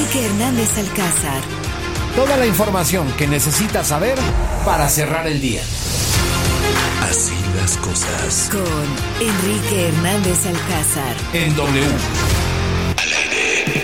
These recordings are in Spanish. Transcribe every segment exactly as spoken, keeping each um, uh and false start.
Enrique Hernández Alcázar. Toda la información que necesitas saber para cerrar el día. Así las cosas. Con Enrique Hernández Alcázar. En W. Al aire.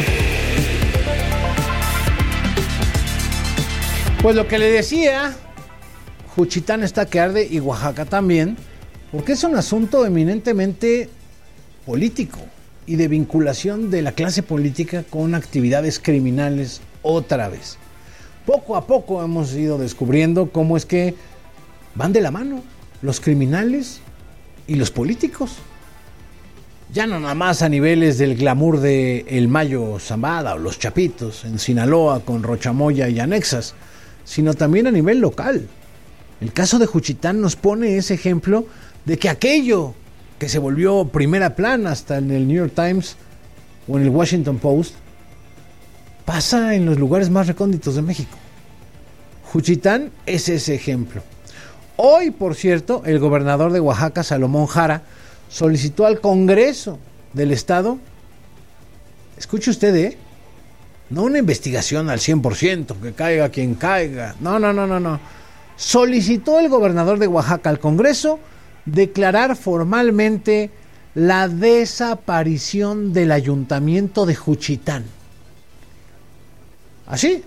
Pues lo que le decía, Juchitán está que arde y Oaxaca también, porque es un asunto eminentemente político y de vinculación de la clase política con actividades criminales otra vez. Poco a poco hemos ido descubriendo cómo es que van de la mano los criminales y los políticos. Ya no nada más a niveles del glamour de El Mayo Zambada o Los Chapitos en Sinaloa con Rochamoya y anexas, sino también a nivel local. El caso de Juchitán nos pone ese ejemplo de que aquello que se volvió primera plana hasta en el New York Times o en el Washington Post pasa en los lugares más recónditos de México. Juchitán es ese ejemplo. Hoy, por cierto, el gobernador de Oaxaca, Salomón Jara, solicitó al Congreso del Estado, escuche usted, ¿eh? No una investigación al cien por ciento, que caiga quien caiga. No, no, no, no, no. Solicitó el gobernador de Oaxaca al Congreso declarar formalmente la desaparición del ayuntamiento de Juchitán. ¿Así?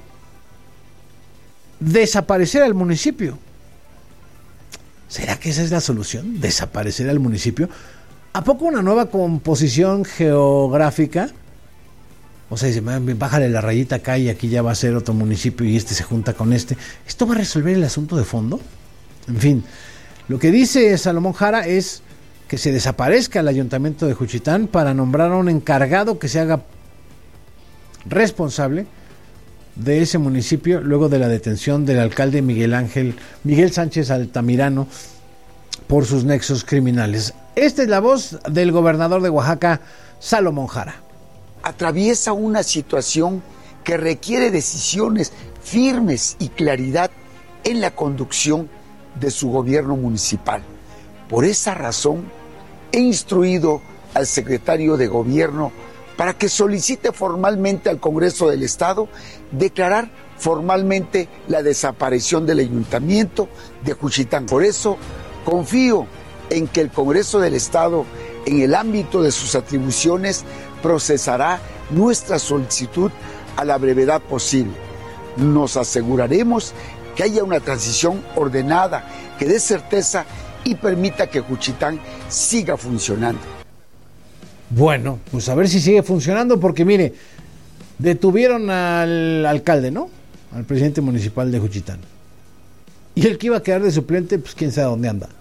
Desaparecer al municipio. ¿Será que esa es la solución? ¿Desaparecer al municipio? ¿A poco una nueva composición geográfica? O sea, dice, bájale la rayita acá y aquí ya va a ser otro municipio y este se junta con este. ¿Esto va a resolver el asunto de fondo? En fin, lo que dice Salomón Jara es que se desaparezca el ayuntamiento de Juchitán para nombrar a un encargado que se haga responsable de ese municipio luego de la detención del alcalde Miguel Ángel Miguel Sánchez Altamirano por sus nexos criminales. Esta es la voz del gobernador de Oaxaca, Salomón Jara. Atraviesa una situación que requiere decisiones firmes y claridad en la conducción de su gobierno municipal. Por esa razón, he instruido al secretario de Gobierno para que solicite formalmente al Congreso del Estado declarar formalmente la desaparición del ayuntamiento de Juchitán. Por eso, confío en que el Congreso del Estado, en el ámbito de sus atribuciones, procesará nuestra solicitud a la brevedad posible. Nos aseguraremos que haya una transición ordenada, que dé certeza y permita que Juchitán siga funcionando. Bueno, pues a ver si sigue funcionando, porque mire, detuvieron al alcalde, ¿no? Al presidente municipal de Juchitán. Y el que iba a quedar de suplente, pues quién sabe dónde anda.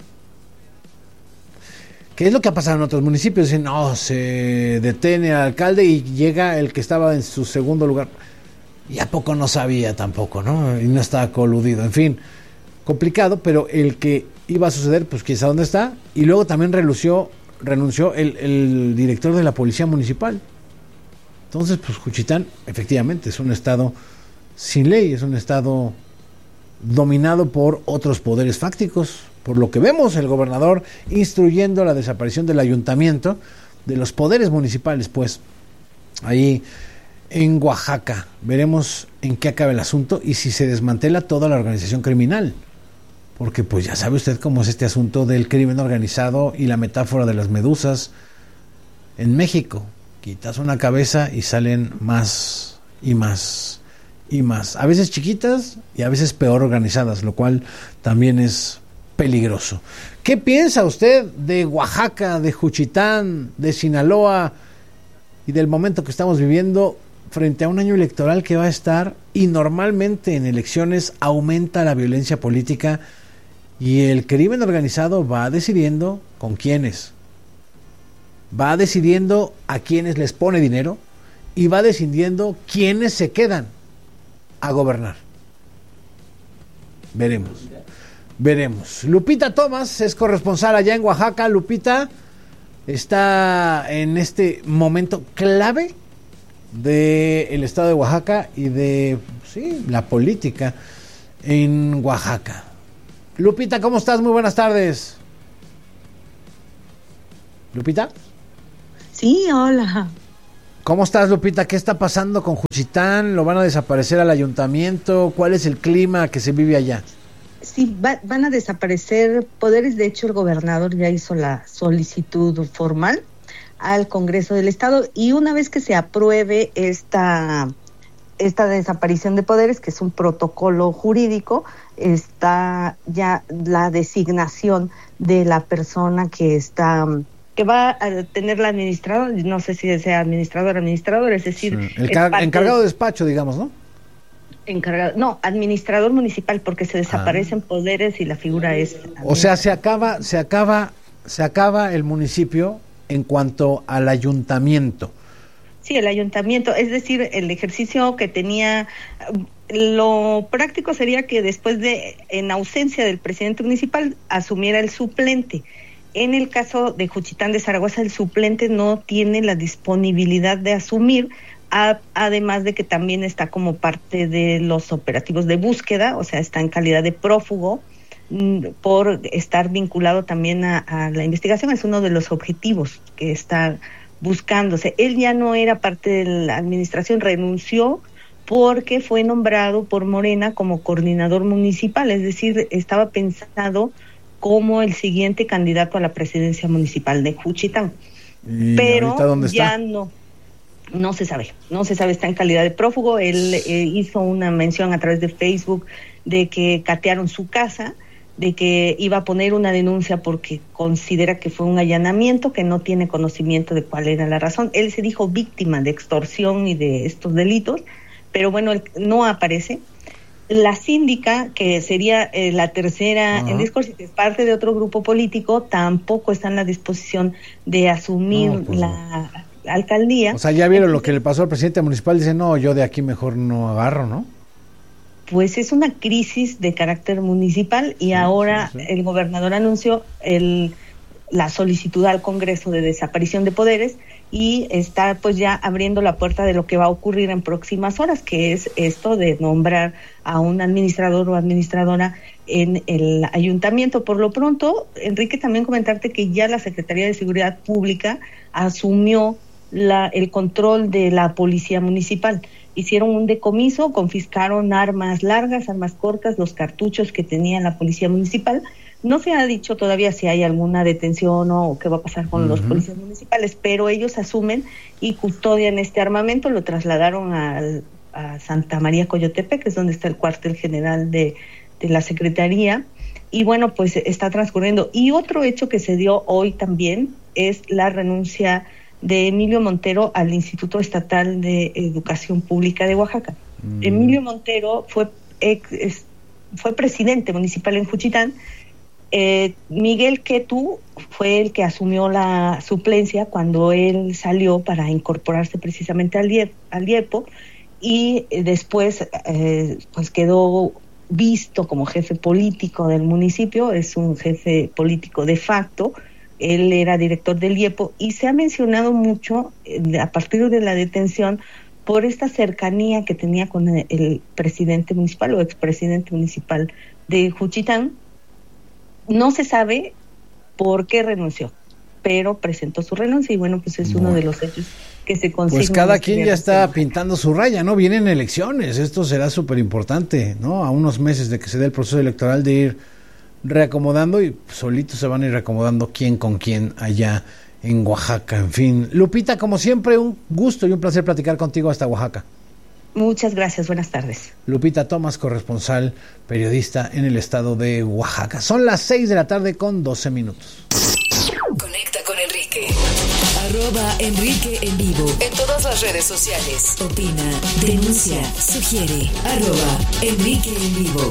¿Qué es lo que ha pasado en otros municipios? Dicen, no, se detiene al alcalde y llega el que estaba en su segundo lugar. Y a poco no sabía tampoco, ¿no? Y no estaba coludido. En fin, complicado, pero el que iba a suceder, pues quién sabe dónde está. Y luego también renunció, renunció el, el director de la policía municipal. Entonces, pues Juchitán, efectivamente, es un estado sin ley, es un estado dominado por otros poderes fácticos. Por lo que vemos, el gobernador instruyendo la desaparición del ayuntamiento, de los poderes municipales, pues, ahí en Oaxaca. Veremos en qué acaba el asunto y si se desmantela toda la organización criminal. Porque, pues, ya sabe usted cómo es este asunto del crimen organizado y la metáfora de las medusas en México. Quitas una cabeza y salen más y más y más. A veces chiquitas y a veces peor organizadas, lo cual también es peligroso. ¿Qué piensa usted de Oaxaca, de Juchitán, de Sinaloa y del momento que estamos viviendo frente a un año electoral que va a estar, y normalmente en elecciones aumenta la violencia política y el crimen organizado va decidiendo con quiénes? Va decidiendo a quiénes les pone dinero y va decidiendo quiénes se quedan a gobernar. Veremos. Veremos. Lupita Tomás es corresponsal allá en Oaxaca. Lupita está en este momento clave del estado de Oaxaca y de sí, la política en Oaxaca. Lupita, ¿cómo estás? Muy buenas tardes. ¿Lupita? Sí, hola. ¿Cómo estás, Lupita? ¿Qué está pasando con Juchitán? ¿Lo van a desaparecer al ayuntamiento? ¿Cuál es el clima que se vive allá? Sí, va, van a desaparecer poderes. De hecho, el gobernador ya hizo la solicitud formal al Congreso del Estado, y una vez que se apruebe esta, esta desaparición de poderes, que es un protocolo jurídico, está ya la designación de la persona que está... que va a tener la administradora, no sé si sea administrador o administrador, es decir... Sí. El car- encargado de despacho, digamos, ¿no? Encargado, no, administrador municipal, porque se desaparecen ah. poderes y la figura es... O sea, se acaba, se acaba, se acaba el municipio en cuanto al ayuntamiento. Sí, el ayuntamiento, es decir, el ejercicio que tenía... Lo práctico sería que después de, en ausencia del presidente municipal, asumiera el suplente. En el caso de Juchitán de Zaragoza, el suplente no tiene la disponibilidad de asumir, a, además de que también está como parte de los operativos de búsqueda, o sea, está en calidad de prófugo, m, por estar vinculado también a, a la investigación. Es uno de los objetivos que está buscándose. Él ya no era parte de la administración, renunció porque fue nombrado por Morena como coordinador municipal, es decir, estaba pensado como el siguiente candidato a la presidencia municipal de Juchitán. Pero ¿dónde ya está? no no se sabe, no se sabe, está en calidad de prófugo. Él eh, hizo una mención a través de Facebook de que catearon su casa, de que iba a poner una denuncia porque considera que fue un allanamiento, que no tiene conocimiento de cuál era la razón. Él se dijo víctima de extorsión y de estos delitos, pero bueno, él no aparece. La síndica, que sería eh, la tercera uh-huh. en discurso, que es parte de otro grupo político, tampoco está en la disposición de asumir no, pues la no. alcaldía. O sea, ya vieron lo que le pasó al presidente municipal, dice, no, yo de aquí mejor no agarro, ¿no? Pues es una crisis de carácter municipal y sí, ahora sí, sí. el gobernador anunció el, la solicitud al Congreso de desaparición de poderes, y está pues ya abriendo la puerta de lo que va a ocurrir en próximas horas, que es esto de nombrar a un administrador o administradora en el ayuntamiento. Por lo pronto, Enrique, también comentarte que ya la Secretaría de Seguridad Pública asumió la, el control de la policía municipal. Hicieron un decomiso, confiscaron armas largas, armas cortas, los cartuchos que tenía la policía municipal. No se ha dicho todavía si hay alguna detención o qué va a pasar con uh-huh. los policías municipales, pero ellos asumen y custodian este armamento. Lo trasladaron a, a Santa María Coyotepec, que es donde está el cuartel general de, de la Secretaría, y bueno, pues está transcurriendo. Y otro hecho que se dio hoy también es la renuncia de Emilio Montero al Instituto Estatal de Educación Pública de Oaxaca. Uh-huh. Emilio Montero fue, ex, fue presidente municipal en Juchitán. Eh, Miguel Quetú fue el que asumió la suplencia cuando él salió para incorporarse precisamente al, IEP, al IEPO, y después eh, pues quedó visto como jefe político del municipio. Es un jefe político de facto. Él era director del IEPO y se ha mencionado mucho eh, a partir de la detención por esta cercanía que tenía con el, el presidente municipal o expresidente municipal de Juchitán. No se sabe por qué renunció, pero presentó su renuncia y bueno, pues es bueno. uno de los hechos que se consigna. Pues cada quien ya está pintando su raya, ¿no? Vienen elecciones, esto será súper importante, ¿no? A unos meses de que se dé el proceso electoral, de ir reacomodando, y solitos se van a ir reacomodando quién con quién allá en Oaxaca. En fin, Lupita, como siempre, un gusto y un placer platicar contigo hasta Oaxaca. Muchas gracias, buenas tardes. Lupita Tomás, corresponsal, periodista en el estado de Oaxaca. Son las seis de la tarde con doce minutos. Conecta con Enrique. Arroba Enrique en vivo. En todas las redes sociales. Opina, denuncia, sugiere. Arroba Enrique en vivo.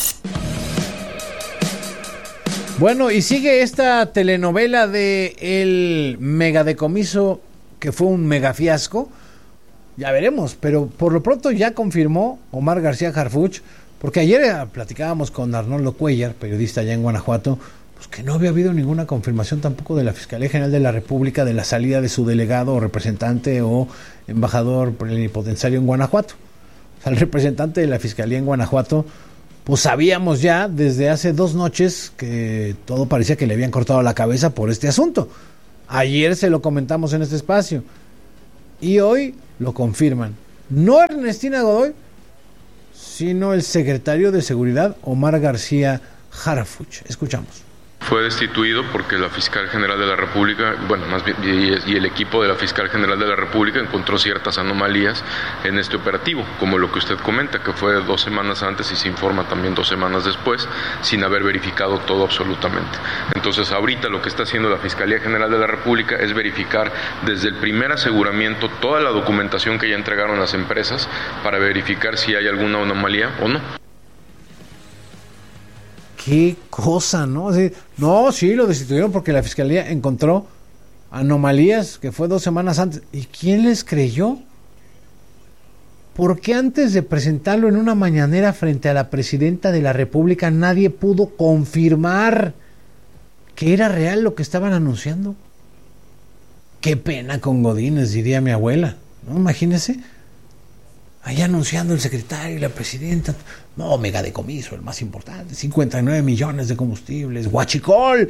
Bueno, y sigue esta telenovela de el megadecomiso, que fue un megafiasco. Ya veremos, pero por lo pronto ya confirmó Omar García Harfuch, porque ayer platicábamos con Arnoldo Cuellar, periodista allá en Guanajuato, pues que no había habido ninguna confirmación tampoco de la Fiscalía General de la República de la salida de su delegado o representante o embajador plenipotenciario en Guanajuato. O sea, el representante de la Fiscalía en Guanajuato, pues sabíamos ya desde hace dos noches que todo parecía que le habían cortado la cabeza por este asunto. Ayer se lo comentamos en este espacio. Y hoy lo confirman. No Ernestina Godoy, sino el secretario de Seguridad, Omar García Harfuch. Escuchamos. Fue destituido porque la fiscal general de la República, bueno, más bien, y, y el equipo de la fiscal general de la República encontró ciertas anomalías en este operativo, como lo que usted comenta, que fue dos semanas antes y se informa también dos semanas después, sin haber verificado todo absolutamente. Entonces, ahorita lo que está haciendo la Fiscalía General de la República es verificar desde el primer aseguramiento toda la documentación que ya entregaron las empresas para verificar si hay alguna anomalía o no. Qué cosa, ¿no? Así, no, sí, lo destituyeron porque la fiscalía encontró anomalías, que fue dos semanas antes. ¿Y quién les creyó? ¿Por qué antes de presentarlo en una mañanera frente a la presidenta de la República nadie pudo confirmar que era real lo que estaban anunciando? Qué pena con Godínez, diría mi abuela, ¿no? Imagínese. Ahí anunciando el secretario y la presidenta, no, mega decomiso, el más importante, cincuenta y nueve millones de combustibles, huachicol.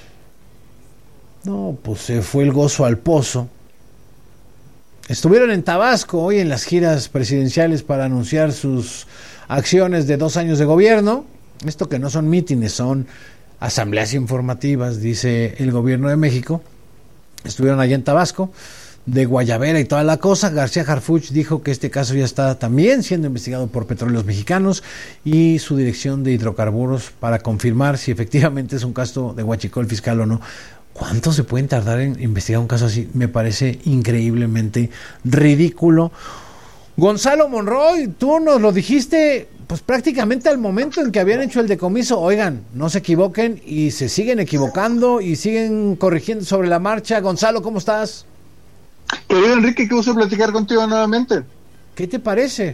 No, pues se fue el gozo al pozo. Estuvieron en Tabasco hoy en las giras presidenciales para anunciar sus acciones de dos años de gobierno. Esto que no son mítines, son asambleas informativas, dice el gobierno de México. Estuvieron allá en Tabasco, de Guayabera y toda la cosa. García Harfuch dijo que este caso ya está también siendo investigado por Petróleos Mexicanos y su dirección de hidrocarburos para confirmar si efectivamente es un caso de huachicol fiscal o no. ¿Cuánto se pueden tardar en investigar un caso así? Me parece increíblemente ridículo. Gonzalo Monroy, tú nos lo dijiste pues prácticamente al momento en que habían hecho el decomiso. Oigan, no se equivoquen, y se siguen equivocando y siguen corrigiendo sobre la marcha. Gonzalo, ¿cómo estás? Querido Enrique, qué gusto platicar contigo nuevamente. ¿Qué te parece?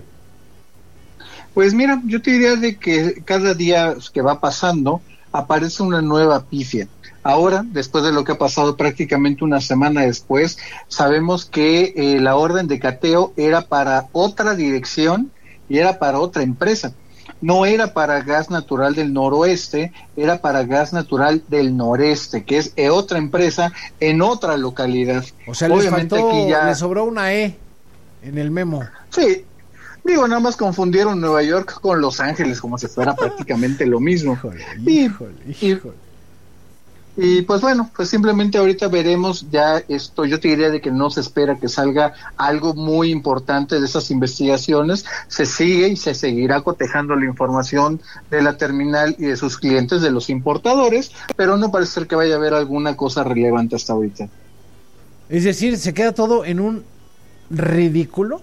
Pues mira, yo te diría de que cada día que va pasando aparece una nueva pifia. Ahora, después de lo que ha pasado prácticamente una semana después, sabemos que eh, la orden de cateo era para otra dirección y era para otra empresa. No era para Gas Natural del Noroeste, era para Gas Natural del Noreste, que es eh, otra empresa en otra localidad. O sea, les faltó, aquí ya les sobró una E en el memo. Sí, digo, nada más confundieron Nueva York con Los Ángeles, como si fuera prácticamente lo mismo. Híjole, y, híjole, híjole. Y, Y pues bueno, pues simplemente ahorita veremos ya esto. Yo te diría de que no se espera que salga algo muy importante de esas investigaciones. Se sigue y se seguirá cotejando la información de la terminal y de sus clientes, de los importadores, pero no parece ser que vaya a haber alguna cosa relevante hasta ahorita. Es decir, ¿se queda todo en un ridículo?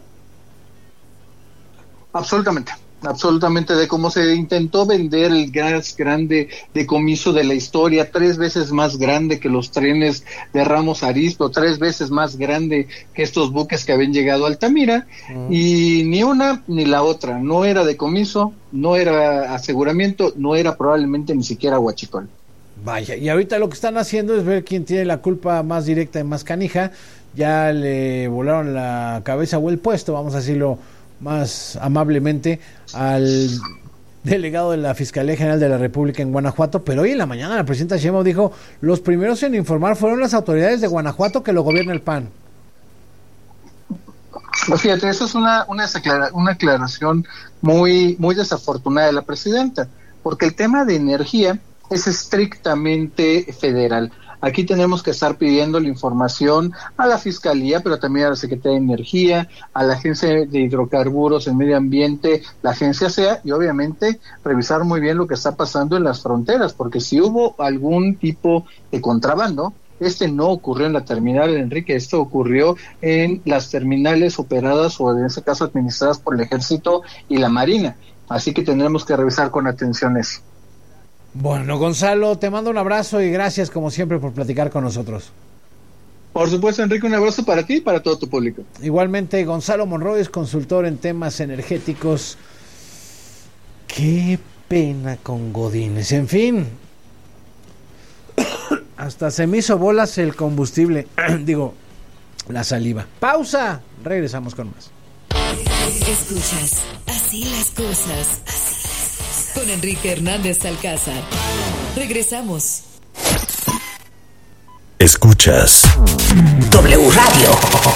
Absolutamente. Absolutamente, de cómo se intentó vender el gas grande decomiso de la historia, tres veces más grande que los trenes de Ramos Arizpe, tres veces más grande que estos buques que habían llegado a Altamira, uh-huh. Y ni una ni la otra, no era decomiso, no era aseguramiento, no era probablemente ni siquiera huachicol. Vaya, y ahorita lo que están haciendo es ver quién tiene la culpa más directa y más canija. Ya le volaron la cabeza o el puesto, vamos a decirlo más amablemente, al delegado de la Fiscalía General de la República en Guanajuato, pero hoy en la mañana la presidenta Sheinbaum dijo, los primeros en informar fueron las autoridades de Guanajuato que lo gobierna el P A N. Pues fíjate, eso es una una, una aclaración muy muy desafortunada de la presidenta, porque el tema de energía es estrictamente federal. Aquí tenemos que estar pidiendo la información a la Fiscalía, pero también a la Secretaría de Energía, a la Agencia de Hidrocarburos en Medio Ambiente, la Agencia S E A, y obviamente revisar muy bien lo que está pasando en las fronteras, porque si hubo algún tipo de contrabando, este no ocurrió en la terminal, Enrique, esto ocurrió en las terminales operadas o en este caso administradas por el Ejército y la Marina, así que tendremos que revisar con atención eso. Bueno, Gonzalo, te mando un abrazo y gracias como siempre por platicar con nosotros. Por supuesto, Enrique, un abrazo para ti y para todo tu público. Igualmente, Gonzalo Monroy es consultor en temas energéticos. Qué pena con Godínez. En fin, hasta se me hizo bolas el combustible, digo, la saliva. Pausa, regresamos con más. Escuchas, así las cosas, así. Con Enrique Hernández Alcázar. Regresamos. Escuchas W Radio.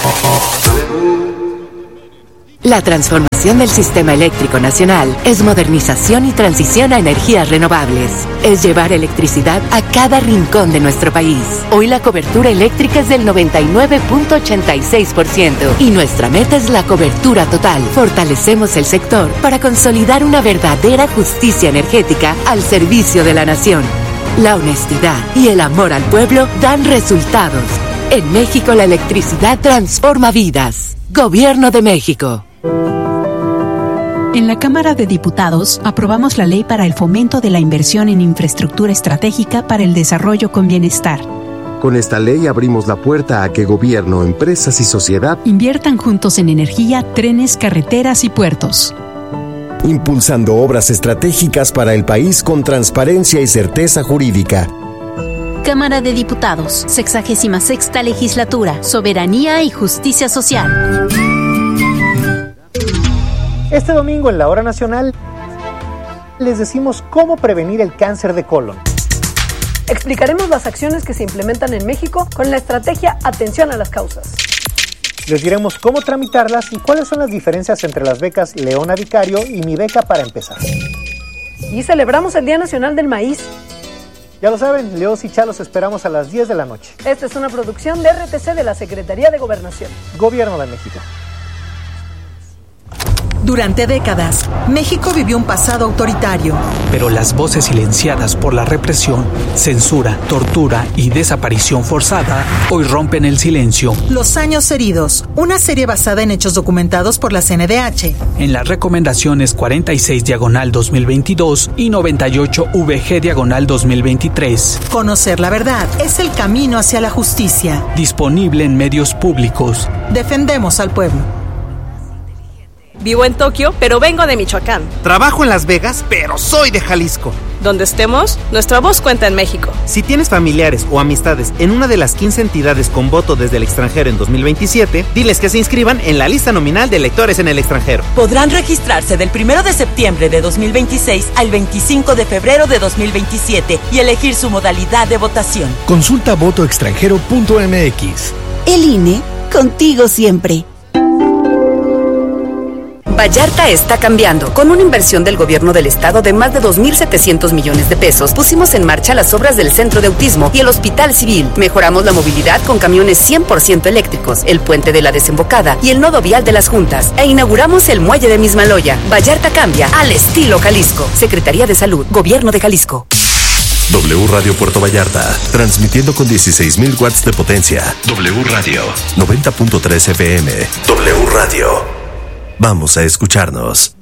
La transformación del sistema eléctrico nacional es modernización y transición a energías renovables. Es llevar electricidad a cada rincón de nuestro país. Hoy la cobertura eléctrica es del noventa y nueve punto ochenta y seis por ciento y nuestra meta es la cobertura total. Fortalecemos el sector para consolidar una verdadera justicia energética al servicio de la nación. La honestidad y el amor al pueblo dan resultados. En México la electricidad transforma vidas. Gobierno de México. En la Cámara de Diputados aprobamos la ley para el fomento de la inversión en infraestructura estratégica para el desarrollo con bienestar. Con esta ley abrimos la puerta a que gobierno, empresas y sociedad inviertan juntos en energía, trenes, carreteras y puertos. Impulsando obras estratégicas para el país con transparencia y certeza jurídica. Cámara de Diputados, sexagésima sexta legislatura, soberanía y justicia social. Este domingo en la Hora Nacional les decimos cómo prevenir el cáncer de colon. Explicaremos las acciones que se implementan en México con la estrategia Atención a las Causas. Les diremos cómo tramitarlas y cuáles son las diferencias entre las becas Leona Vicario y Mi Beca para Empezar. Y celebramos el Día Nacional del Maíz. Ya lo saben, Leos y Chalos esperamos a las diez de la noche. Esta es una producción de R T C de la Secretaría de Gobernación. Gobierno de México. Durante décadas, México vivió un pasado autoritario. Pero las voces silenciadas por la represión, censura, tortura y desaparición forzada hoy rompen el silencio. Los años heridos, una serie basada en hechos documentados por la C N D H. En las recomendaciones cuarenta y seis diagonal dos mil veintidós y noventa y ocho V G diagonal dos mil veintitrés. Conocer la verdad es el camino hacia la justicia. Disponible en medios públicos. Defendemos al pueblo. Vivo en Tokio, pero vengo de Michoacán. Trabajo en Las Vegas, pero soy de Jalisco. Donde estemos, nuestra voz cuenta en México. Si tienes familiares o amistades en una de las quince entidades con voto desde el extranjero en dos mil veintisiete, diles que se inscriban en la lista nominal de electores en el extranjero. Podrán registrarse del primero de septiembre de dos mil veintiséis al veinticinco de febrero de dos mil veintisiete y elegir su modalidad de votación. Consulta voto extranjero punto m x. El I N E, contigo siempre. Vallarta está cambiando. Con una inversión del gobierno del estado de más de dos mil setecientos millones de pesos, pusimos en marcha las obras del Centro de Autismo y el Hospital Civil. Mejoramos la movilidad con camiones cien por ciento eléctricos, el puente de la Desembocada y el nodo vial de las Juntas. E inauguramos el muelle de Mismaloya. Vallarta cambia al estilo Jalisco. Secretaría de Salud, Gobierno de Jalisco. W Radio Puerto Vallarta, transmitiendo con dieciséis mil watts de potencia. W Radio, noventa punto tres F M. W Radio. Vamos a escucharnos.